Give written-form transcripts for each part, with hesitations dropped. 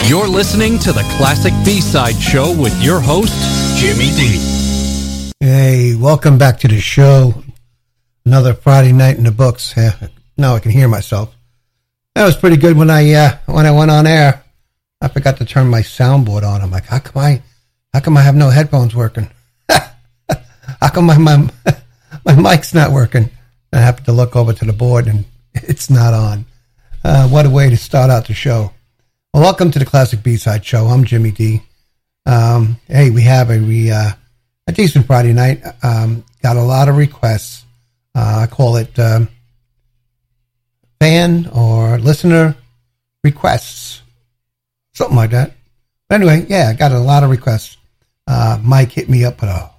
You're listening to the Classic B-Side Show with your host, Jimmy D. Hey, welcome back to the show. Another Friday night in the books. Now I can hear myself. That was pretty good when I went on air. I forgot to turn my soundboard on. I'm like, how come I have no headphones working? How come my mic's not working? I happened to look over to the board and it's not on. What a way to start out the show. Well, welcome to the Classic B-Side Show. I'm Jimmy D. Hey, we have a decent Friday night. Got a lot of requests. I call it fan or listener requests. Something like that. But anyway, yeah, I got a lot of requests. Mike hit me up with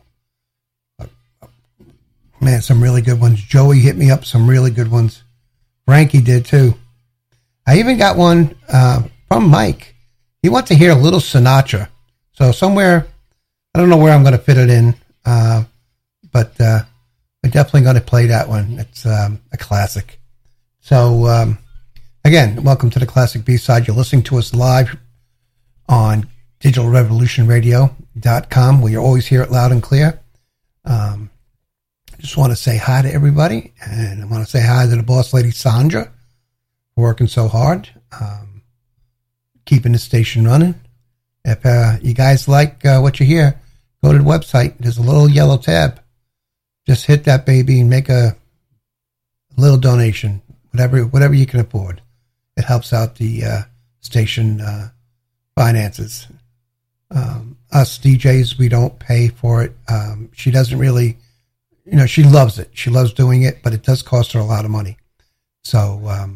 some really good ones. Joey hit me up some really good ones. Frankie did too. I even got one from Mike. He wants to hear a little Sinatra. So somewhere, I don't know where I'm going to fit it in, but I'm definitely going to play that one. It's a classic. So, again, welcome to the Classic B-Side. You're listening to us live on digitalrevolutionradio.com, where you're always hear it loud and clear. I just want to say hi to everybody, and I want to say hi to the boss lady, Sandra, working so hard, keeping the station running. If you guys like what you hear, go to the website. There's a little yellow tab. Just hit that baby and make a little donation, whatever you can afford. It helps out the station finances. Us DJs, we don't pay for it. She doesn't really, she loves it. She loves doing it, but it does cost her a lot of money. So,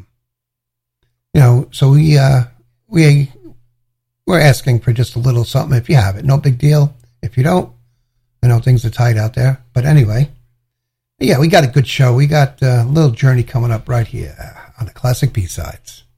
so we're asking for just a little something if you have it. No big deal. If you don't, I know things are tight out there. But anyway, yeah, we got a good show. We got a little journey coming up right here on the Classic B-Sides.